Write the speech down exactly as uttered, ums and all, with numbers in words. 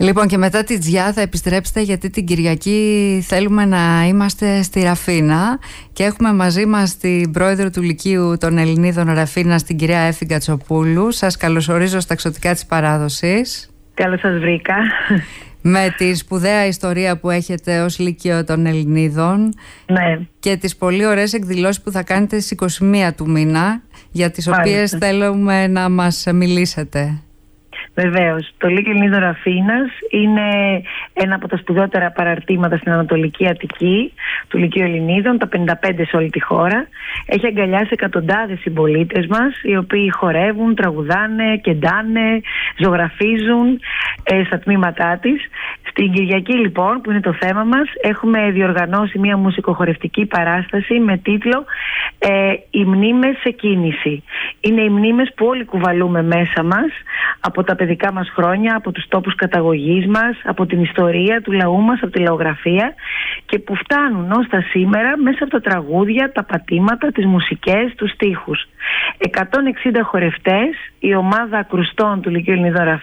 Λοιπόν, και μετά τη Τζιά θα επιστρέψετε, γιατί την Κυριακή θέλουμε να είμαστε στη Ραφίνα και έχουμε μαζί μας την πρόεδρο του Λυκείου των Ελληνίδων Ραφίνας, την κυρία Έφη Κατσοπούλου. Σας καλωσορίζω στα Ξωτικά της Παράδοσης. Καλώς σας βρήκα. Με τη σπουδαία ιστορία που έχετε ως Λύκειο των Ελληνίδων, ναι, και τις πολύ ωραίες εκδηλώσεις που θα κάνετε στις είκοσι μία του μήνα, για τις Μάλιστα. οποίες θέλουμε να μας μιλήσετε. Βεβαίως. Το Λύκειο Ελληνίδων Ραφίνας είναι ένα από τα σπουδαιότερα παραρτήματα στην Ανατολική Αττική του Λυκείου Ελληνίδων, τα πενήντα πέντε σε όλη τη χώρα. Έχει αγκαλιάσει εκατοντάδες συμπολίτες μας, οι οποίοι χορεύουν, τραγουδάνε, κεντάνε, ζωγραφίζουν ε, στα τμήματά της. Στην Κυριακή, λοιπόν, που είναι το θέμα μας, έχουμε διοργανώσει μια μουσικοχορευτική παράσταση με τίτλο ε, «Οι μνήμες σε κίνηση». Είναι οι μνήμες που όλοι κουβαλούμε μέσα μας από τα παιδικά μας χρόνια, από τους τόπους καταγωγής μας, από την ιστορία του λαού μας, από τη λαογραφία, και που φτάνουν ως τα σήμερα μέσα από τα τραγούδια, τα πατήματα, τις μουσικές, τους στίχους. εκατόν εξήντα χορευτές, η ομάδα ακρουστών του Λυκείου Ελληνίδων